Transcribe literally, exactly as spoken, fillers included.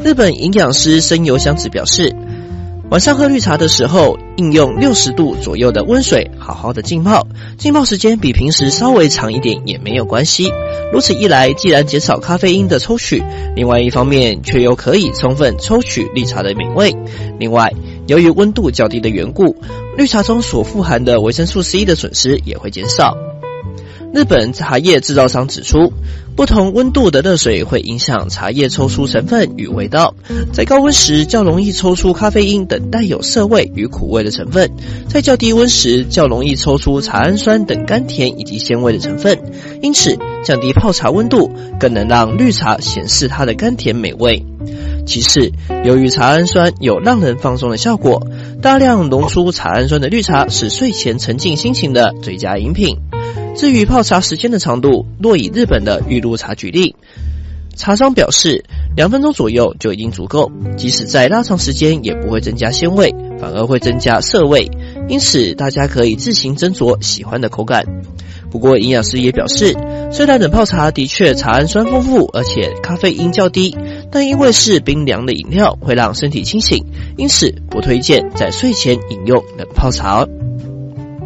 日本营养师生由香子表示，晚上喝绿茶的时候，应用六十度左右的温水好好的浸泡，浸泡时间比平时稍微长一点也没有关系。如此一来，既然减少咖啡因的抽取，另外一方面却又可以充分抽取绿茶的美味。另外，由于温度较低的缘故，绿茶中所富含的维生素 C 的损失也会减少。日本茶叶制造商指出，不同温度的热水会影响茶叶抽出成分与味道，在高温时较容易抽出咖啡因等带有涩味与苦味的成分，在较低温时较容易抽出茶氨酸等甘甜以及鲜味的成分，因此降低泡茶温度更能让绿茶显示它的甘甜美味。其次，由于茶氨酸有让人放松的效果，大量溶出茶氨酸的绿茶是睡前沉浸心情的最佳饮品。至于泡茶时间的长度，若以日本的玉露茶举例，茶商表示两分钟左右就已经足够，即使再拉长时间也不会增加鲜味，反而会增加涩味，因此大家可以自行斟酌喜欢的口感。不过营养师也表示，虽然冷泡茶的确茶氨酸丰富，而且咖啡因较低，但因为是冰凉的饮料会让身体清醒，因此不推荐在睡前饮用冷泡茶哦。